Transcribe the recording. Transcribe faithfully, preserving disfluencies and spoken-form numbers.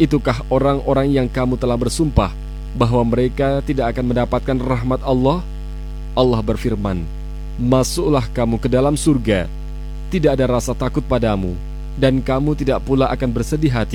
Itukah orang-orang yang kamu telah bersumpah bahwa mereka tidak akan mendapatkan rahmat Allah? Allah berfirman, masuklah kamu ke dalam surga, tidak ada rasa takut padamu, dan kamu tidak pula akan bersedih hati.